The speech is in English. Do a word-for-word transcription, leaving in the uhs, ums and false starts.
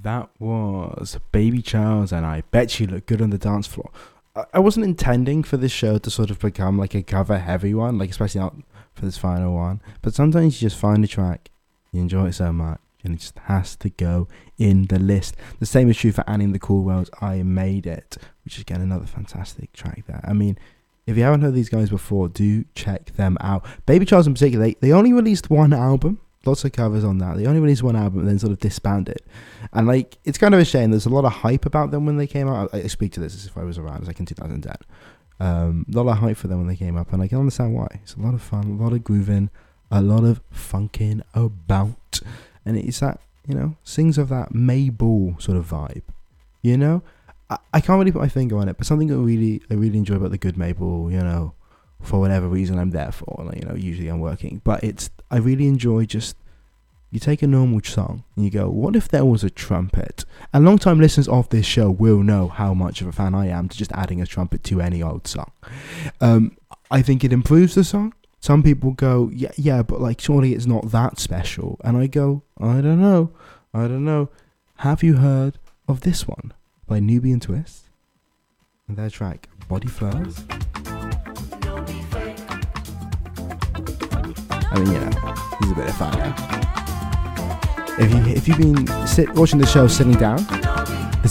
That was Baby Charles and I Bet You Look Good on the Dance Floor. I, I wasn't intending for this show to sort of become like a cover heavy one, like especially not for this final one. But sometimes you just find a track, you enjoy it so much, and it just has to go in the list. The same is true for Annie and the Cool World's I Made It, which is again another fantastic track there. I mean, if you haven't heard these guys before, do check them out. Baby Charles in particular, they, they only released one album. Lots of covers on that. They only released one album and then sort of disbanded. And like, it's kind of a shame. There's a lot of hype about them when they came out. I, I speak to this as if I was around, like in two thousand ten. Um, a lot of hype for them when they came up, and I can understand why. It's a lot of fun, a lot of grooving, a lot of funking about. And it's that, you know, sings of that Mabel sort of vibe. You know? I, I can't really put my finger on it, but something I really, I really enjoy about the good Mabel, you know, for whatever reason I'm there for, like, you know, usually I'm working, but it's, I really enjoy just, you take a normal song and you go, what if there was a trumpet? And long time listeners of this show will know how much of a fan I am to just adding a trumpet to any old song. Um, I think it improves the song. Some people go, yeah, yeah, but like, surely it's not that special. And I go, I don't know, I don't know. Have you heard of this one by Nubian Twist? And their track, Body Flows. I mean, you know, he's a bit of fun. Yeah? If you if you've been sit, watching the show sitting down,